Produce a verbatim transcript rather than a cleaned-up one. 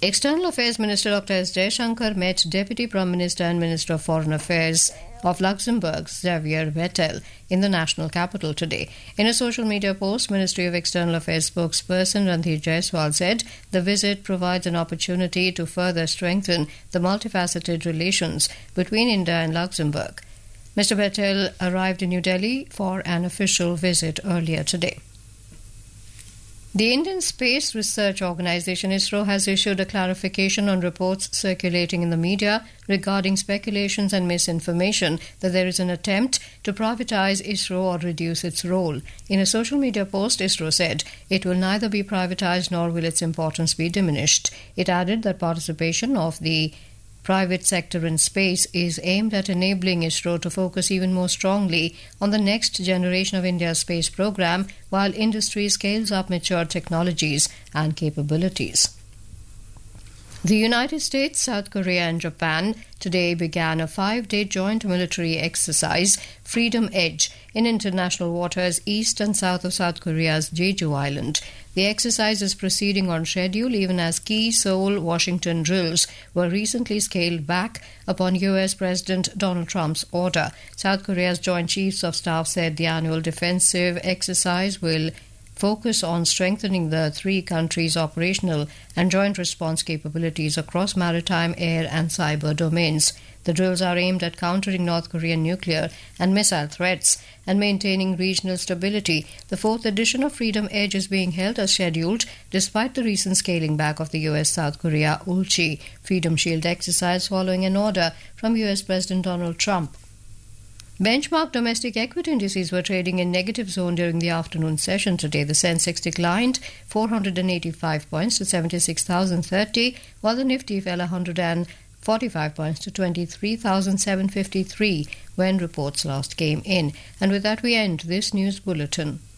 External Affairs Minister Doctor S. Jaishankar met Deputy Prime Minister and Minister of Foreign Affairs of Luxembourg, Xavier Bettel, in the national capital today. In a social media post, Ministry of External Affairs spokesperson Randhir Jaiswal said the visit provides an opportunity to further strengthen the multifaceted relations between India and Luxembourg. Mister Bettel arrived in New Delhi for an official visit earlier today. The Indian Space Research Organisation ISRO has issued a clarification on reports circulating in the media regarding speculations and misinformation that there is an attempt to privatise ISRO or reduce its role. In a social media post, ISRO said it will neither be privatised nor will its importance be diminished. It added that participation of the private sector in space is aimed at enabling ISRO to focus even more strongly on the next generation of India's space program while industry scales up mature technologies and capabilities. The United States, South Korea and Japan today began a five-day joint military exercise, Freedom Edge, in international waters east and south of South Korea's Jeju Island. The exercise is proceeding on schedule even as key Seoul-Washington drills were recently scaled back upon U S President Donald Trump's order. South Korea's Joint Chiefs of Staff said the annual defensive exercise will focus on strengthening the three countries' operational and joint response capabilities across maritime, air and cyber domains. The drills are aimed at countering North Korean nuclear and missile threats and maintaining regional stability. The fourth edition of Freedom Edge is being held as scheduled despite the recent scaling back of the U S-South Korea Ulchi Freedom Shield exercise following an order from U S President Donald Trump. Benchmark domestic equity indices were trading in negative zone during the afternoon session today. The Sensex declined four hundred eighty-five points to seventy-six thousand thirty, while the Nifty fell one hundred forty-five points to twenty-three thousand seven hundred fifty-three when reports last came in. And with that we end this news bulletin.